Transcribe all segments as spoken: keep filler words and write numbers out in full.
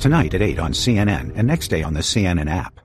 Tonight at eight on C N N and next day on the C N N app.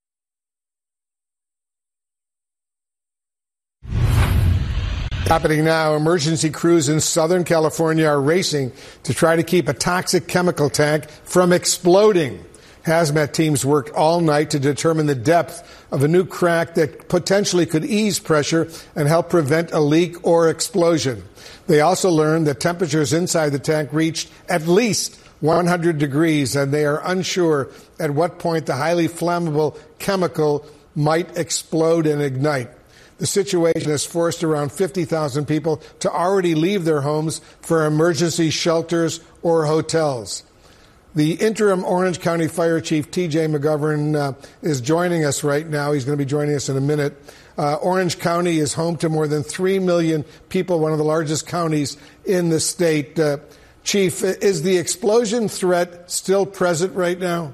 Happening now, emergency crews in Southern California are racing to try to keep a toxic chemical tank from exploding. Hazmat teams worked all night to determine the depth of a new crack that potentially could ease pressure and help prevent a leak or explosion. They also learned that temperatures inside the tank reached at least one hundred degrees, and they are unsure at what point the highly flammable chemical might explode and ignite. The situation has forced around fifty thousand people to already leave their homes for emergency shelters or hotels. The interim Orange County Fire Chief, T J McGovern, uh, is joining us right now. He's going to be joining us in a minute. Uh, Orange County is home to more than three million people, one of the largest counties in the state. Uh, Chief, is the explosion threat still present right now?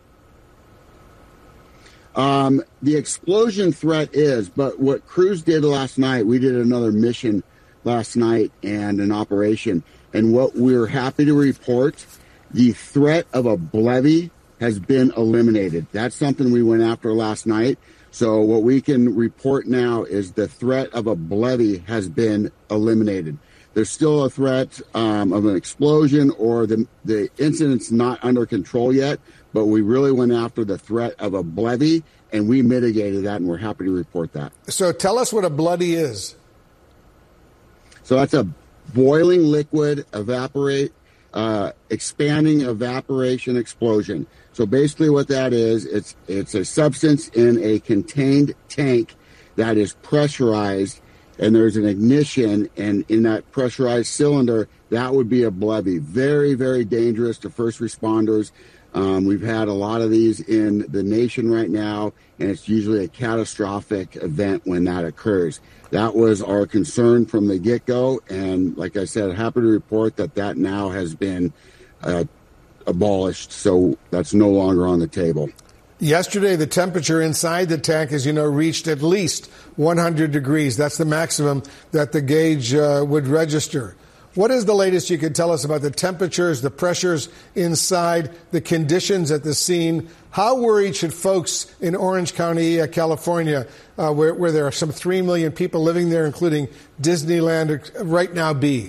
Um, the explosion threat is, but what crews did last night, we did another mission last night and an operation. And what we're happy to report, the threat of a BLEVE has been eliminated. That's something we went after last night. So what we can report now is the threat of a BLEVE has been eliminated. There's still a threat um, of an explosion, or the, the incident's not under control yet, but we really went after the threat of a BLEVE, and we mitigated that, and we're happy to report that. So tell us what a BLEVE is. So that's a boiling liquid evaporate, uh, expanding evaporation explosion. So basically what that is, it's it's a substance in a contained tank that is pressurized, and there's an ignition, and in that pressurized cylinder, that would be a BLEVE. Very, very dangerous to first responders. Um, we've had a lot of these in the nation right now, and it's usually a catastrophic event when that occurs. That was our concern from the get-go, and like I said, happy to report that that now has been uh, abolished, so that's no longer on the table. Yesterday, the temperature inside the tank, as you know, reached at least one hundred degrees. That's the maximum that the gauge uh, would register. What is the latest you could tell us about the temperatures, the pressures inside, the conditions at the scene? How worried should folks in Orange County, uh, California, uh, where, where there are some three million people living there, including Disneyland, right now be?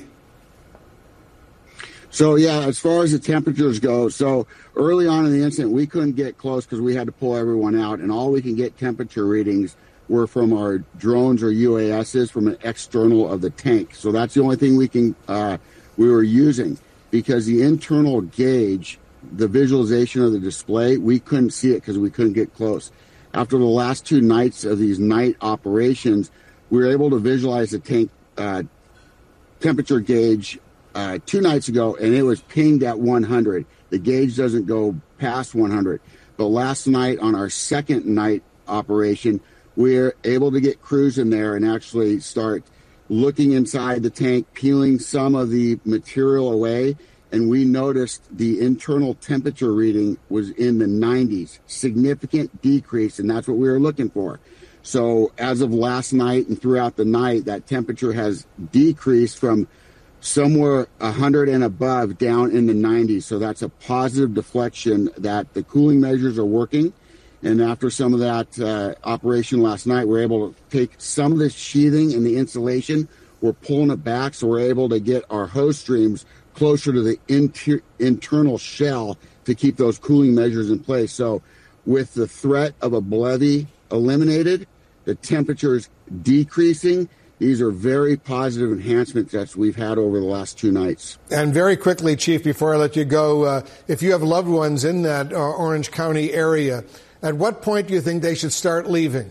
So, yeah, as far as the temperatures go, so early on in the incident, we couldn't get close because we had to pull everyone out, and all we can get temperature readings were from our drones or U A Ss from an external of the tank. So that's the only thing we can uh, we were using, because the internal gauge, the visualization of the display, we couldn't see it because we couldn't get close. After the last two nights of these night operations, we were able to visualize the tank uh, temperature gauge uh, two nights ago, and it was pinged at one hundred. The gauge doesn't go past one hundred. But last night on our second night operation, we're able to get crews in there and actually start looking inside the tank, peeling some of the material away, and we noticed the internal temperature reading was in the nineties, significant decrease, and that's what we were looking for. So as of last night and throughout the night, that temperature has decreased from somewhere one hundred and above down in the nineties. So that's a positive deflection that the cooling measures are working. And after some of that uh, operation last night, we're able to take some of the sheathing and the insulation. We're pulling it back, so we're able to get our hose streams closer to the inter- internal shell to keep those cooling measures in place. So with the threat of a BLEVE eliminated, the temperatures decreasing, these are very positive enhancements that we've had over the last two nights. And very quickly, Chief, before I let you go, uh, if you have loved ones in that uh, Orange County area, at what point do you think they should start leaving?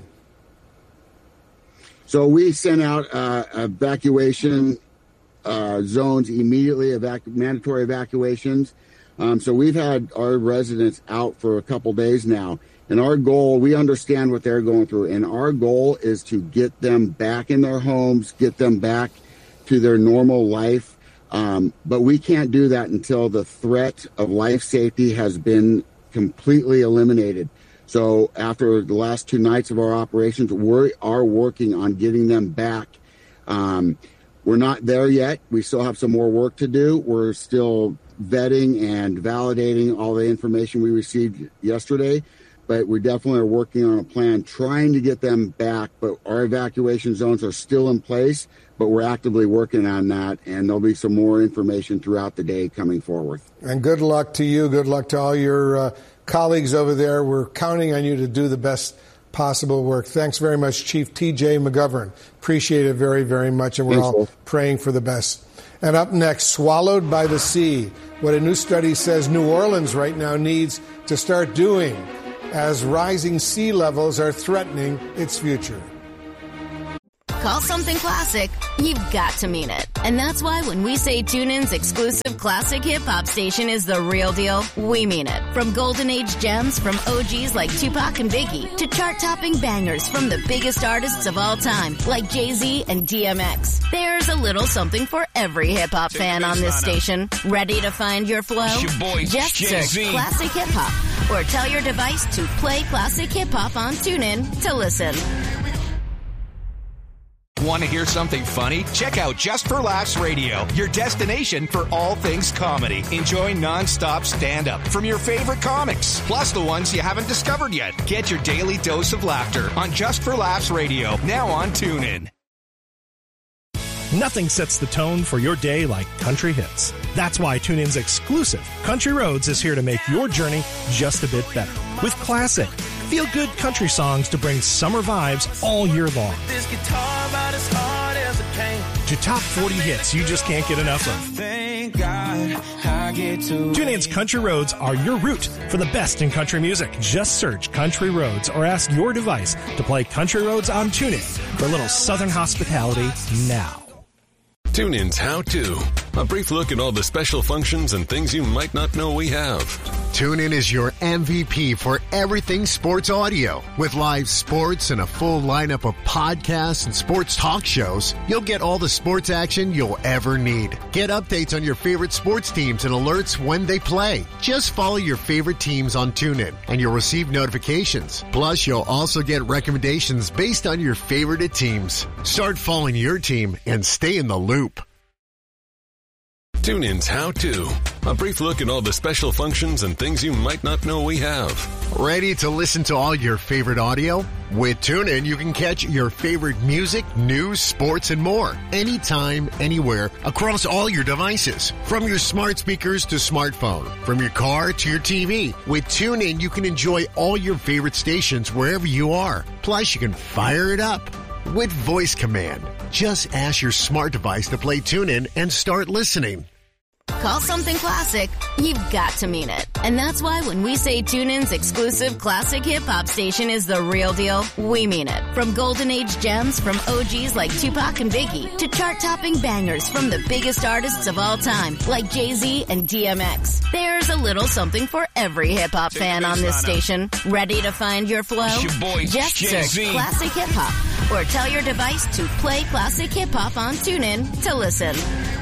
So we sent out uh, evacuation uh, zones immediately, evac- mandatory evacuations. Um, so we've had our residents out for a couple days now. And our goal, we understand what they're going through, and our goal is to get them back in their homes, get them back to their normal life. Um, but we can't do that until the threat of life safety has been completely eliminated. So after the last two nights of our operations, we are working on getting them back. Um, we're not there yet. We still have some more work to do. We're still vetting and validating all the information we received yesterday. But we definitely are working on a plan, trying to get them back. But our evacuation zones are still in place, but we're actively working on that. And there'll be some more information throughout the day coming forward. And good luck to you. Good luck to all your uh, colleagues over there. We're counting on you to do the best possible work. Thanks very much, Chief T J McGovern. Appreciate it very, very much. And we're Thanks, all Wolf. praying for the best. And up next, swallowed by the sea, what a new study says New Orleans right now needs to start doing as rising sea levels are threatening its future. Call something classic, you've got to mean it. And that's why when we say TuneIn's exclusive classic hip-hop station is the real deal, we mean it. From golden age gems from O Gs like Tupac and Biggie to chart-topping bangers from the biggest artists of all time like Jay-Z and D M X. There's a little something for every hip-hop fan on this station. Ready to find your flow? It's your boy, Just Jay-Z. search classic hip-hop or tell your device to play classic hip-hop on TuneIn to listen. Want to hear something funny? Check out Just for Laughs Radio, your destination for all things comedy. Enjoy non-stop stand-up from your favorite comics, plus the ones you haven't discovered yet. Get your daily dose of laughter on Just for Laughs Radio, now on TuneIn. Nothing sets the tone for your day like country hits. That's why TuneIn's exclusive Country Roads is here to make your journey just a bit better. With classic, feel-good country songs to bring summer vibes all year long. This guitar about as hard as it can. To top forty hits you just can't get enough of. Thank God I get to TuneIn's Country Roads are your route for the best in country music. Just search Country Roads or ask your device to play Country Roads on TuneIn for a little southern hospitality now. TuneIn's How To. A brief look at all the special functions and things you might not know we have. TuneIn is your M V P for everything sports audio. With live sports and a full lineup of podcasts and sports talk shows, you'll get all the sports action you'll ever need. Get updates on your favorite sports teams and alerts when they play. Just follow your favorite teams on TuneIn and you'll receive notifications. Plus, you'll also get recommendations based on your favorite teams. Start following your team and stay in the loop. TuneIn's How To. A brief look at all the special functions and things you might not know we have. Ready to listen to all your favorite audio? With TuneIn, you can catch your favorite music, news, sports, and more. Anytime, anywhere, across all your devices. From your smart speakers to smartphone. From your car to your T V. With TuneIn, you can enjoy all your favorite stations wherever you are. Plus, you can fire it up with voice command. Just ask your smart device to play TuneIn and start listening. Call something classic, you've got to mean it. And that's why when we say TuneIn's exclusive classic hip-hop station is the real deal, we mean it. From golden age gems from O Gs like Tupac and Biggie to chart-topping bangers from the biggest artists of all time like Jay-Z and D M X. There's a little something for every hip-hop fan on this station. Ready to find your flow? It's your boy, Just Jay-Z. search classic hip-hop or tell your device to play classic hip-hop on TuneIn to listen.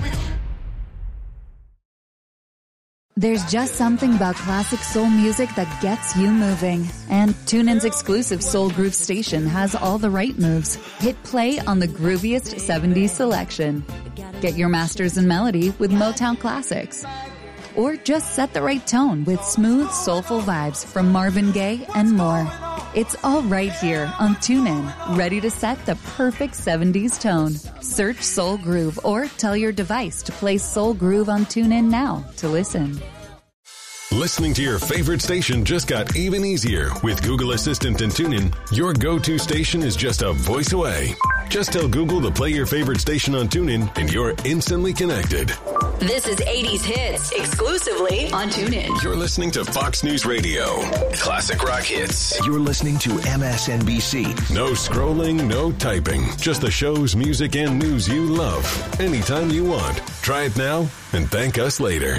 There's just something about classic soul music that gets you moving. And TuneIn's exclusive Soul Groove station has all the right moves. Hit play on the grooviest seventies selection. Get your masters in melody with Motown classics. Or just set the right tone with smooth, soulful vibes from Marvin Gaye and more. It's all right here on TuneIn, ready to set the perfect seventies tone. Search Soul Groove or tell your device to play Soul Groove on TuneIn now to listen. Listening to your favorite station just got even easier. With Google Assistant and TuneIn, your go-to station is just a voice away. Just tell Google to play your favorite station on TuneIn and you're instantly connected. This is eighties Hits, exclusively on TuneIn. You're listening to Fox News Radio. Classic rock hits. You're listening to M S N B C. No scrolling, no typing. Just the shows, music, and news you love. Anytime you want. Try it now and thank us later.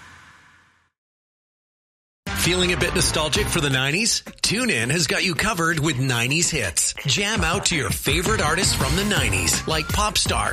Feeling a bit nostalgic for the nineties? TuneIn has got you covered with nineties hits. Jam out to your favorite artists from the nineties, like Popstar,